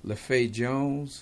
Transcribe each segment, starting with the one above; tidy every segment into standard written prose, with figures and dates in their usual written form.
LaFay Jones,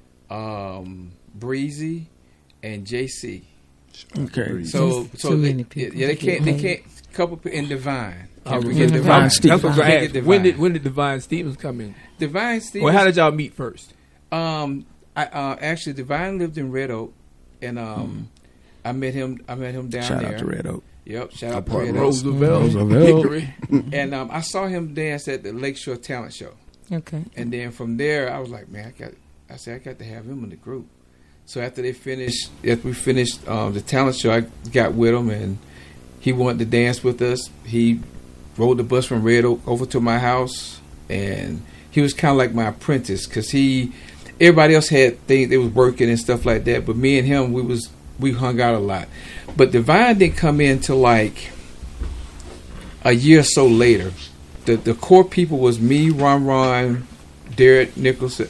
Breezy, and JC. Okay. So too many people. Yeah, they can't. Couple in Divine. Okay. We get Divine Divine. Stevens. That's what I asked. Divine. When did Divine Stevens come in? Divine Stevens. Well, how did y'all meet first? I actually Divine lived in Red Oak, and I met him down Shout there. out to Red Oak. Yep, shout out to Part Red of Oak. Roosevelt. Hickory. And I saw him dance at the Lakeshore Talent Show. Okay. And then from there, I was like, man, I got to have him in the group. So after we finished the talent show, I got with him, and he wanted to dance with us. He rode the bus from Red Oak over to my house, and he was kind of like my apprentice because everybody else had things they was working and stuff like that, but me and him we hung out a lot. But Divine didn't come in till like a year or so later. The core people was me, Ron, Derek Nicholson,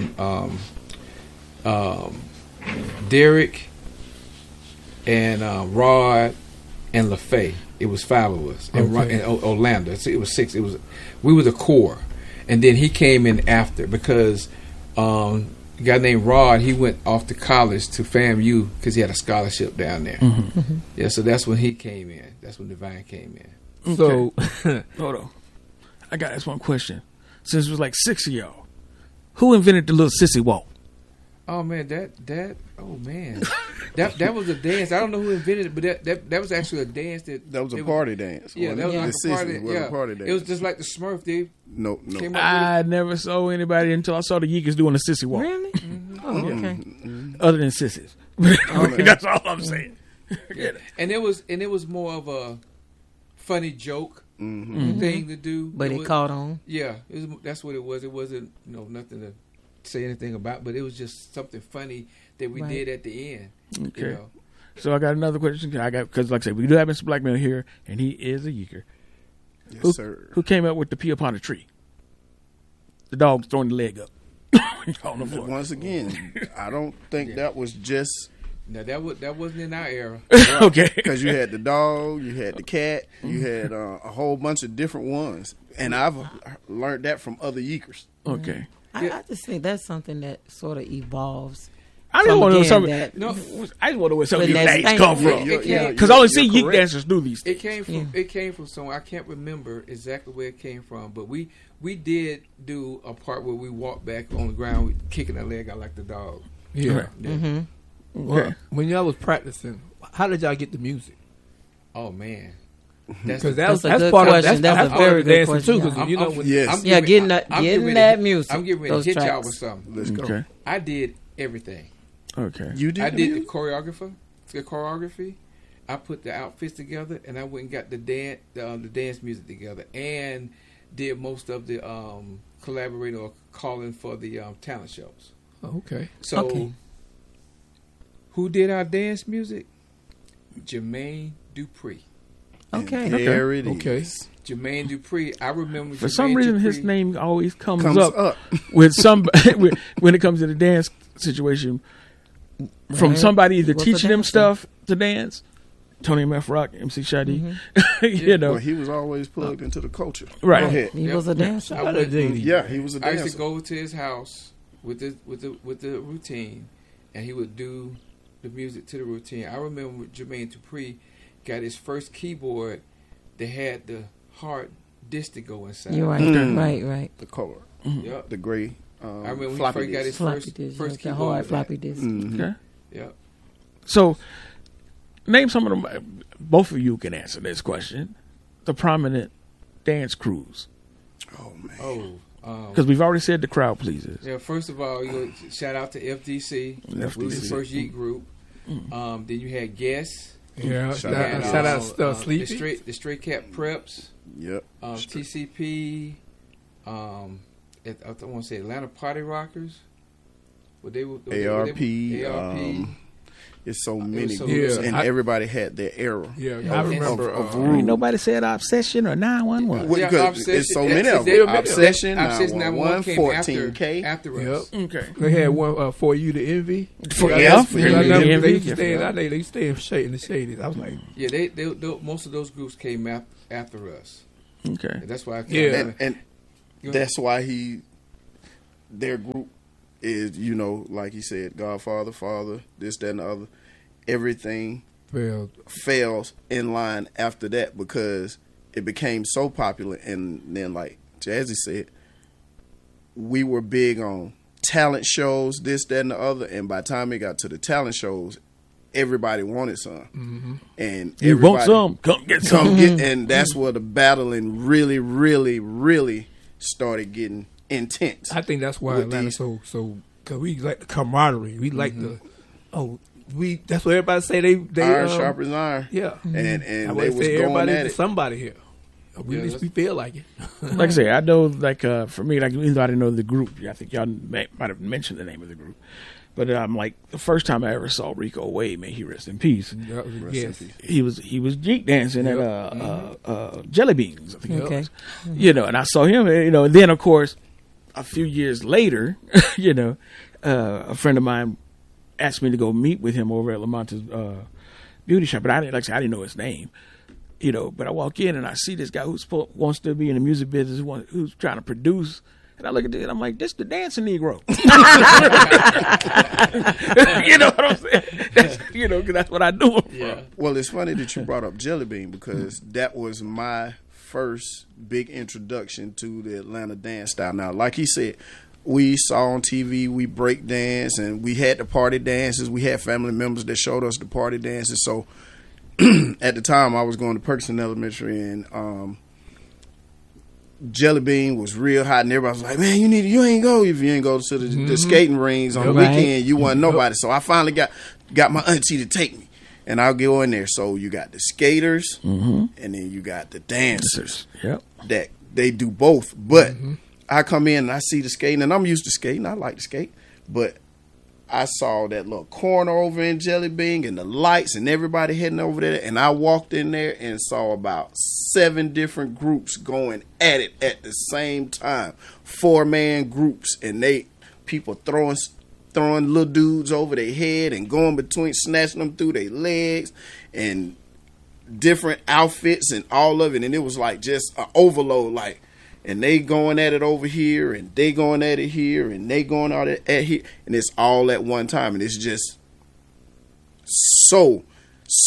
Derek, and Rod and LaFay. It was 5 of us, and Orlando. So it was 6. We were the core, and then he came in after because a guy named Rod, he went off to college to FAMU because he had a scholarship down there. Mm-hmm. Mm-hmm. Yeah, so that's when he came in. That's when Divine came in. Okay. So, Hold on. I got this one question. Since it was like 6 of y'all, who invented the little sissy walk? Oh man, that was a dance. I don't know who invented it, but that was actually a dance that was a party dance. Yeah, that was like The a party. sisters was Yeah, a party dance. it was just like the Smurf. They No. came up I never saw anybody until I saw the Yeekers doing the sissy walk. Really? Oh, okay. Other than sissies. That's all I'm saying. with it. And it was more of a funny joke thing to do. But it caught on. Yeah, that's what it was. It wasn't nothing to say anything about, but it was just something funny that we did at the end. Okay. You know? So I got another question. Because like I said, we do have Mr. Blackmail here, and he is a Yeeker. Yes, sir. Who came up with the pee upon a tree? The dog throwing the leg up on the floor. Once again, I don't think that was just Now that wasn't in our era. Okay. because you had the dog, you had the cat, you had a whole bunch of different ones, and I've learned that from other Yeekers. Okay. I just think that's something that sort of evolves. I just want to know Again, something. that- No, I just want to know where some of When these that's names come thankful. from. It Because I only see you're Yeek correct. dancers do these things. It came from somewhere. I can't remember exactly where it came from, but we did do a part where we walked back on the ground, kicking our leg out like the dog. yeah. Yeah. Well, when y'all was practicing, how did y'all get the music? Oh man, Because That's a that's good part question. of That's that's a part very of the good dancing question, too. Because you know when Yes. Yeah, getting that music. I'm getting ready to those hit y'all tracks. with something. Let's go. Okay. I did everything. Okay. You did. I the did the music? choreography. I put the outfits together, and I went and got the dance music together, and did most of the collaborating or calling for the talent shows. okay. So, Okay. who did our dance music? Jermaine Dupree. Okay. There it is. Okay. Jermaine Dupree. I remember For Jermaine some reason, Dupree. his name always comes Comes up, up. with some when it comes to the dance situation. From Right. somebody either Was a teaching them dancer. stuff to dance, Tony M. F. Rock, MC Shadi, Mm-hmm. you know, Well, he was always plugged into the culture. Right. Go ahead. He was a dancer. I went- Yeah, he was a I used to dancer. go to his house with the routine, and he would do the music to the routine. I remember when Jermaine Dupree got his first keyboard that had the hard disc to go inside. You're right. Mm. Right. The cord, Yep. the gray I remember when he floppy first got his disk. Floppy first disk. first The keyboard. hard with floppy disk. Mhm. okay. that. Yep. So, name some of them. Both of you can answer this question. The prominent dance crews, Oh man. Oh. because we've already said the crowd pleasers. Yeah, first of all, shout out to FDC. We were the FDC. first Yeet group. Then you had Guess. Yeah. Shout Shout out. out the Sleepy. Stray Cat Preps. Yep. TCP. I want to say Atlanta Party Rockers. ARP. ARP. It's so many so- groups, Yeah, and everybody had their era. Yeah, I remember. of Ain't nobody said Obsession or 911. Well, Yeah, because Obsession. it's so many of They- them. Obsession, Obsession 911, 911 came 14K. after us. Yep. Okay. They had one for you to envy. For Yeah, yeah, for yeah, you to yeah, They yeah, used to yeah. stay in. They used to stay in shade in the shades. I was like, Yeah, they most of those groups came after us. Okay. And that's why I Yeah. can't. And that's why he their group is, you know, like he said, Godfather, Father, this, that, and the other. Everything fails in line after that because it became so popular. And then, like Jazzy said, we were big on talent shows, this, that, and the other. And by the time it got to the talent shows, everybody wanted some. Mm-hmm. And you want some? Come get some. And that's where the battling really, really, really started getting intense. I think that's why Atlanta's so because we like the camaraderie. We like the that's what everybody say they iron sharpens iron. Yeah, and I they was going at it. Somebody here. At least we feel like it. Like I say, I know, like for me, like even though I didn't know the group, I think y'all might have mentioned the name of the group, but I'm like the first time I ever saw Rico Wade, may he rest in peace. Yes, he was Jeek dancing at Jelly Beans, I think it was. You know, and I saw him, you know, and then of course a few years later, you know, a friend of mine asked me to go meet with him over at Lamonta's beauty shop, but I didn't know his name, you know. But I walk in and I see this guy who wants to be in the music business, who's trying to produce, and I look at it and I'm like, this the dancing Negro. You know what I'm saying? That's, you know, because that's what I do. Yeah. Well, it's funny that you brought up Jelly Bean because that was my first big introduction to the Atlanta dance style. Now, like he said, we saw on TV, we break dance, and we had the party dances. We had family members that showed us the party dances. So at the time, I was going to Perkins Elementary, and Jelly Bean was real hot, and everybody was like, "Man, you ain't go if you ain't go to the skating rings on the weekend. You wasn't nobody." So I finally got my auntie to take me, and I'll go in there. So you got the skaters, and then you got the dancers. Yep. That they do both, but. I come in and I see the skating, and I'm used to skating. I like to skate, but I saw that little corner over in Jelly Bean and the lights and everybody heading over there, and I walked in there and saw about 7 different groups going at it at the same time, 4-man groups, and people throwing little dudes over their head and going between, snatching them through their legs, and different outfits and all of it, and it was like just an overload, like. And they going at it over here, and they going at it here, and they going at it here, and it's all at one time, and it's just so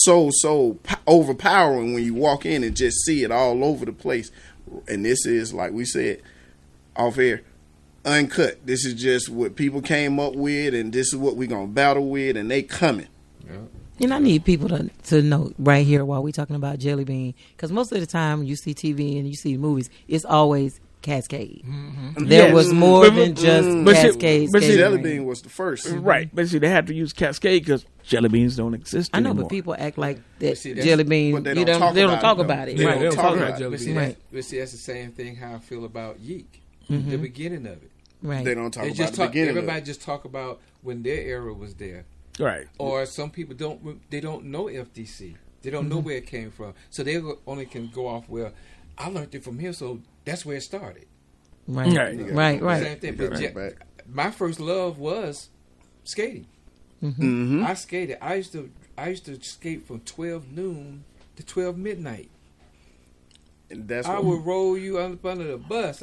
overpowering when you walk in and just see it all over the place. And this is, like we said off air, uncut. This is just what people came up with, and this is what we're gonna battle with, and they coming. Yeah. And I need people to know right here while we're talking about Jelly Bean, because most of the time you see TV and you see movies, it's always Cascade. There was more than just Cascade. But Jelly Bean was the first. Right. But see, they had to use Cascade because Jelly Beans don't exist anymore. I know, but people act like that see, Jelly Bean, but they they don't don't talk talk about it. They Right. don't talk about Jelly But see, Bean. but see, that's the same thing how I feel about Yeek. The beginning of it. Right. They don't talk They about just the beginning. everybody just talk about when their era was there. Right. Or some people don't know FDC. They don't know where it came from. So they only can go off, well, I learned it from here, so that's where it started. Right. Right. Right. Same thing. You But gotta back. my first love was skating. Mm-hmm. I skated. I used to skate from 12 noon to 12 midnight. And that's I what, would roll you up under the bus.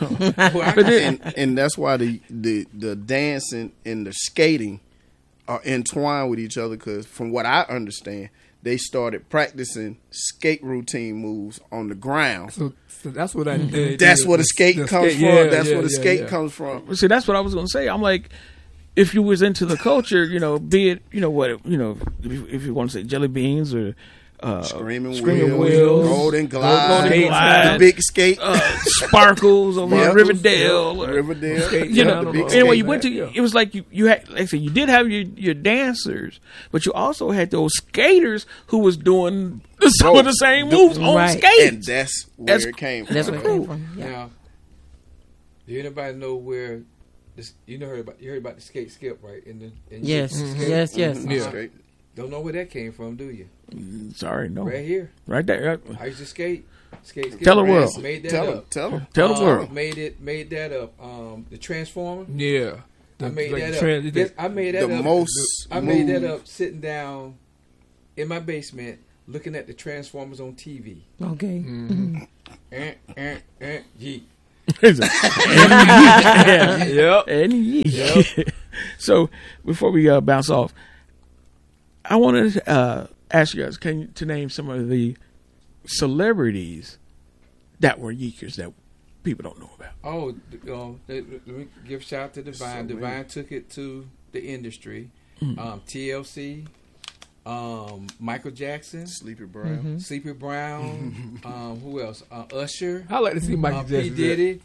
and that's why the dancing and the skating are entwined with each other, because from what I understand, they started practicing skate routine moves on the ground. So that's what That's where the skate comes from. That's where the skate comes from. See, that's what I was going to say. I'm like, if you was into the culture, you know, be it, you know, what, you know, if you want to say Jelly Beans or Screaming Wheels, Golden Glide, Golden Glide, the big skate, Sparkles over in Riverdale. Riverdale. You know, the big anyway, skate. you went to. It was like you had, like I said, you did have your dancers, but you also had those skaters who was doing some of the same moves on Right. skates. And that's where it came from. That's where it came from. Yeah. Now, do anybody know where this? You heard about the skate skip, right? Yes. skate? Yes. Yes. Yeah. Skate. Don't know where that came from, do you? Sorry, no, Right here. right there. I used to skate. Tell the world. Made that Tell up. them. Tell the world. Made that up. The Transformer. Yeah. I made like that trans- up. Yes, I made that The up. most I made that move- up sitting down in my basement looking at the Transformers on TV. Okay. Yeet. So before we bounce off, I wanted to ask you guys to name some of the celebrities that were yeekers that people don't know about. Oh, let me give a shout out to Divine. Divine took it to the industry. TLC, Michael Jackson, Sleepy Brown. Who else? Usher. I like to see Michael Jackson. P. Diddy.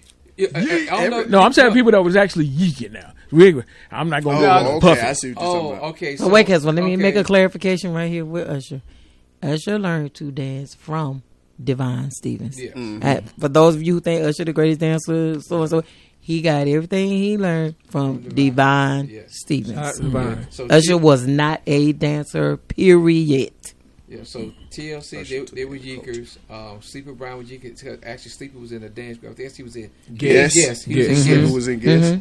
I'm saying people that was actually yeeking now. I'm not going to go okay, puffy. I see what you're talking about. Okay. So wait, let me make a clarification right here with Usher. Usher learned to dance from Divine Stevens. Yeah. For those of you who think Usher the greatest dancer, so and so, he got everything he learned from Divine Stevens. So Usher was not a dancer, period. Yeah, so TLC, they were yeekers. Sleepy Brown was yeekers. Actually, Sleepy was in a dance group. I guess he was in Guess. He was in Guess.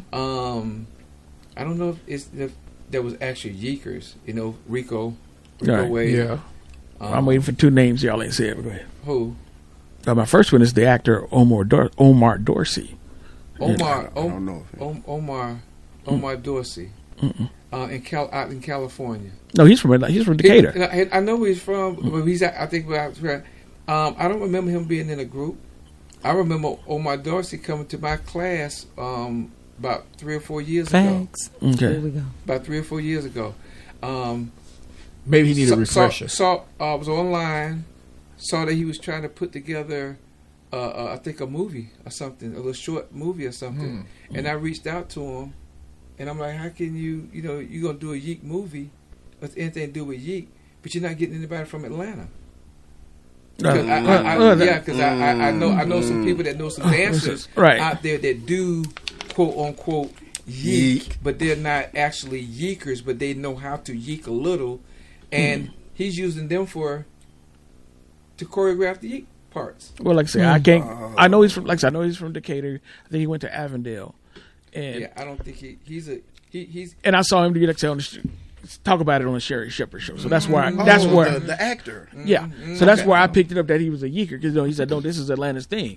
I don't know if there was actually yeekers. Rico Right. Wade. Yeah. I'm waiting for two names y'all ain't said. Go ahead. Who? My first one is the actor Omar Dorsey. Omar. I don't know. Omar Dorsey. Out in California. No, he's from Decatur. I know where he's from. But I think I don't remember him being in a group. I remember Omar Dorsey coming to my class about 3 or 4 years ago. Okay. There we go. About 3 or 4 years ago. Maybe he needed a refresher. Was online. Saw that he was trying to put together, I think, a movie or something, a little short movie or something. And I reached out to him, and I'm like, how can you're going to do a Yeek movie with anything to do with Yeek, but you're not getting anybody from Atlanta? Because I know some people that know some dancers out there that do quote unquote yeek, but they're not actually yeekers, but they know how to yeek a little, and he's using them to choreograph the yeek parts. Well, like I say, I can't. I know he's from. Like I said, I know he's from Decatur. I think he went to Avondale, and I don't think he's. And I saw him talk about it on the Sherry Shepherd show. So that's where the actor. Yeah. So that's where I picked it up that he was a yeeker because he said, "No, this is Atlanta's thing."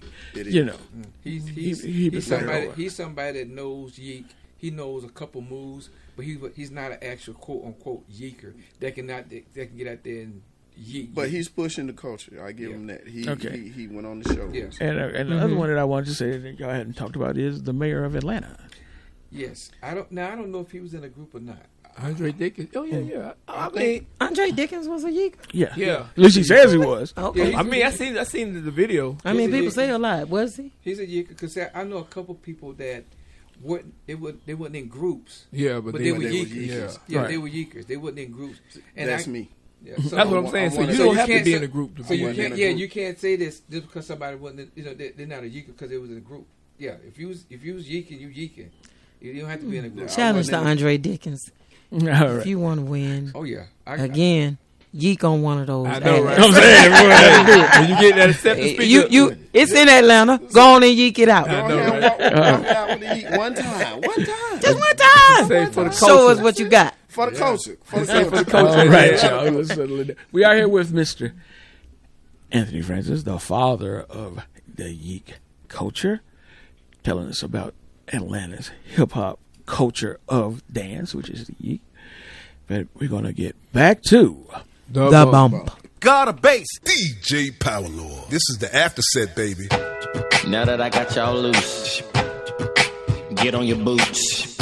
He's somebody that knows yeek. He knows a couple moves, but he's not an actual quote unquote yeeker that can get out there and yeek. But he's pushing the culture. I give him that. He went on the show. Yeah. And the other one that I wanted to say that y'all hadn't talked about is the mayor of Atlanta. Yes, I don't know if he was in a group or not. Andre Dickens. Oh yeah. I mean, Andre Dickens was a yeeker. Yeah. At least he says he was. Okay. I mean, I seen the video. I mean, people say a lot. Was he? He's a yeeker because I know a couple people that they weren't in groups. Yeah, but they were yeekers. They were yeekers. They weren't in groups. And that's me. Yeah, so that's what I'm saying. So you don't have to be in a group. So you can't. Yeah, you can't say this just because somebody wasn't. They're not a yeeker because they was in a group. Yeah, if you was yeeking, you yeeking. You don't have to be in a group. Challenge to Andre Dickens. All right. If you want to win. Oh yeah. Again, yeek on one of those. I know, right? I'm saying, when you get that acceptance speaker, it's in Atlanta. Go on and yeek it out. I know, right? One time. Just one time. Say for the Show us what you got. For the culture. All right, y'all. We are here with Mr. Anthony Francis, the father of the yeek culture, telling us about Atlanta's hip-hop culture of dance, which is the yeek. But we're going to get back to the bump. Got a bass. DJ Power Lord. This is the after set, baby. Now that I got y'all loose, get on your boots.